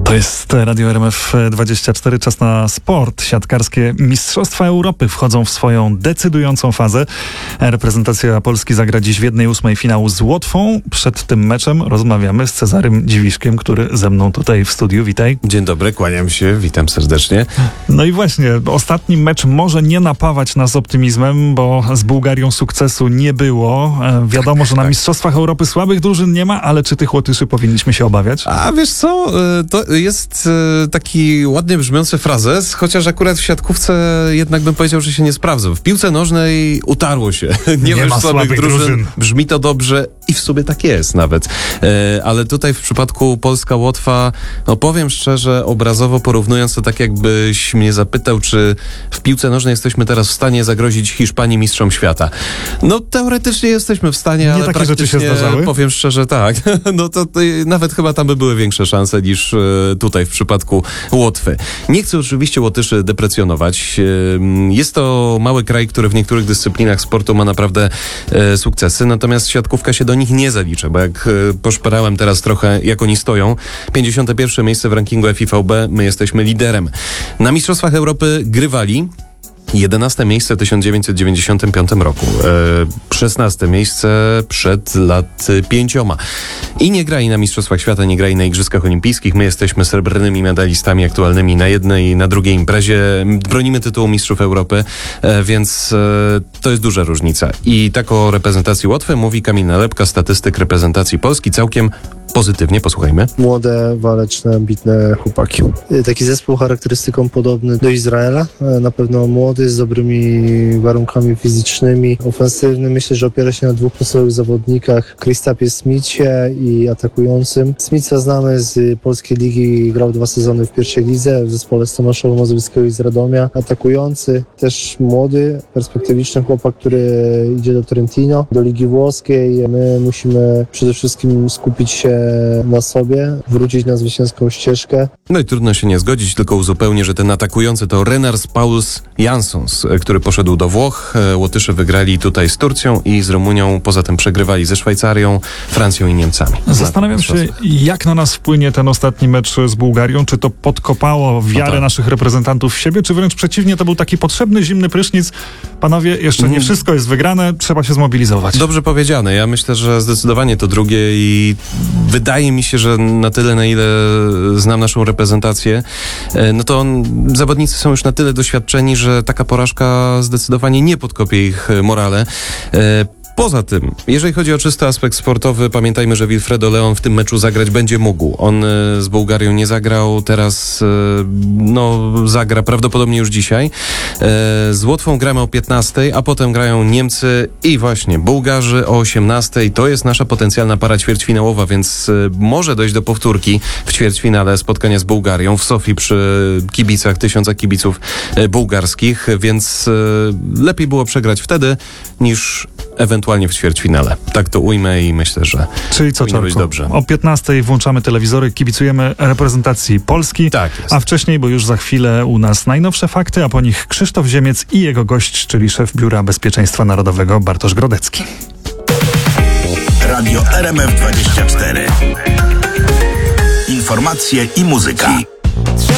To jest Radio RMF24, czas na sport. Siatkarskie Mistrzostwa Europy wchodzą w swoją decydującą fazę. Reprezentacja Polski zagra dziś w 1/8 finału z Łotwą. Przed tym meczem rozmawiamy z Cezarym Dziwiszkiem, który ze mną tutaj w studiu. Witaj. Dzień dobry, kłaniam się, witam serdecznie. No i właśnie, ostatni mecz może nie napawać nas optymizmem, bo z Bułgarią sukcesu nie było. Wiadomo, że na Mistrzostwach Europy słabych drużyn nie ma, ale czy tych Łotyszy powinniśmy się obawiać? A wiesz co, to jest taki ładnie brzmiący frazes, chociaż akurat w siatkówce jednak bym powiedział, że się nie sprawdzał. W piłce nożnej utarło się. Nie ma słabych drużyn. Brzmi to dobrze i w sumie tak jest nawet. Ale tutaj w przypadku Polska-Łotwa, no powiem szczerze, obrazowo porównując to tak jakbyś mnie zapytał, czy w piłce nożnej jesteśmy teraz w stanie zagrozić Hiszpanii mistrzom świata. No teoretycznie jesteśmy w stanie, ale takie rzeczy się zdarzały? Powiem szczerze tak. No to nawet chyba tam by były większe szanse niż tutaj w przypadku Łotwy. Nie chcę oczywiście Łotyszy deprecjonować. Jest to mały kraj, który w niektórych dyscyplinach sportu ma naprawdę sukcesy, natomiast siatkówka się do nich nie zalicza, bo jak poszperałem teraz trochę, jak oni stoją, 51. miejsce w rankingu FIVB, my jesteśmy liderem. Na Mistrzostwach Europy grywali 11. miejsce w 1995 roku. 16. miejsce przed lat 5. I nie grali na Mistrzostwach Świata, nie grali na Igrzyskach Olimpijskich. My jesteśmy srebrnymi medalistami aktualnymi na jednej i na drugiej imprezie. Bronimy tytułu Mistrzów Europy, więc to jest duża różnica. I tak o reprezentacji Łotwy mówi Kamil Nalepka, statystyk reprezentacji Polski, całkiem pozytywnie, posłuchajmy. Młode, waleczne, ambitne chłopaki. Taki zespół charakterystyką podobny do Izraela. Na pewno młody, z dobrymi warunkami fizycznymi, ofensywny. Myślę, że opiera się na dwóch podstawowych zawodnikach. Kristapie Smithie i atakującym. Smitha znamy z polskiej ligi, grał 2 sezony w pierwszej lidze w zespole z Tomaszowa Mazowieckiego i z Radomia. Atakujący, też młody, perspektywiczny chłopak, który idzie do Trentino, do ligi włoskiej. My musimy przede wszystkim skupić się na sobie, wrócić na zwycięską ścieżkę. No i trudno się nie zgodzić, tylko uzupełnię, że ten atakujący to Renars Paulus Janssons, który poszedł do Włoch. Łotysze wygrali tutaj z Turcją i z Rumunią, poza tym przegrywali ze Szwajcarią, Francją i Niemcami. Zastanawiam się, jak na nas wpłynie ten ostatni mecz z Bułgarią. Czy to podkopało wiarę naszych reprezentantów w siebie, czy wręcz przeciwnie, to był taki potrzebny, zimny prysznic. Panowie, jeszcze nie wszystko jest wygrane, trzeba się zmobilizować. Dobrze powiedziane. Ja myślę, że zdecydowanie to drugie i wydaje mi się, że na tyle, na ile znam naszą reprezentację, no to zawodnicy są już na tyle doświadczeni, że taka porażka zdecydowanie nie podkopie ich morale. Poza tym, jeżeli chodzi o czysty aspekt sportowy, pamiętajmy, że Wilfredo Leon w tym meczu zagrać będzie mógł. On z Bułgarią nie zagrał, teraz zagra prawdopodobnie już dzisiaj. Z Łotwą gramy o 15, a potem grają Niemcy i właśnie Bułgarzy o 18. To jest nasza potencjalna para ćwierćfinałowa, więc może dojść do powtórki w ćwierćfinale spotkania z Bułgarią w Sofii przy kibicach, 1000 kibiców bułgarskich, więc lepiej było przegrać wtedy niż ewentualnie w ćwierćfinale. Tak to ujmę i myślę, że czyli co, powinno być dobrze. O 15 włączamy telewizory, kibicujemy reprezentacji Polski, tak jest. A wcześniej, bo już za chwilę u nas najnowsze fakty, a po nich Krzysztof Ziemiec i jego gość, czyli szef Biura Bezpieczeństwa Narodowego Bartosz Grodecki. Radio RMF24. Informacje i muzyka.